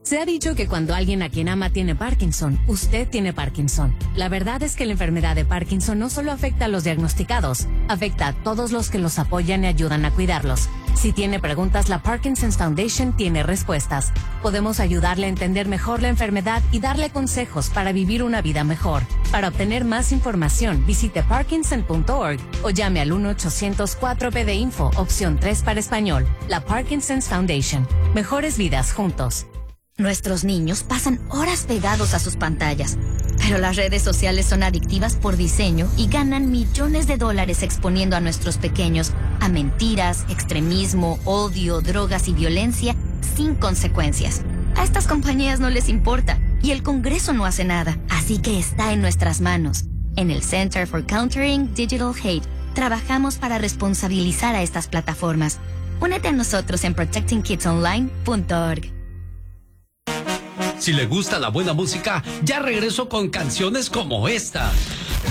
Se ha dicho que cuando alguien a quien ama tiene Parkinson, usted tiene Parkinson. La verdad es que la enfermedad de Parkinson no solo afecta a los diagnosticados, afecta a todos los que los apoyan y ayudan a cuidarlos. Si tiene preguntas, la Parkinson's Foundation tiene respuestas. Podemos ayudarle a entender mejor la enfermedad y darle consejos para vivir una vida mejor. Para obtener más información, visite parkinson.org o llame al 1-800-4PD-INFO, opción 3 para español. La Parkinson's Foundation. Mejores vidas juntos. Nuestros niños pasan horas pegados a sus pantallas, pero las redes sociales son adictivas por diseño y ganan millones de dólares exponiendo a nuestros pequeños a mentiras, extremismo, odio, drogas y violencia sin consecuencias. A estas compañías no les importa y el Congreso no hace nada, así que está en nuestras manos. En el Center for Countering Digital Hate trabajamos para responsabilizar a estas plataformas. Únete a nosotros en protectingkidsonline.org. Si le gusta la buena música, ya regreso con canciones como esta.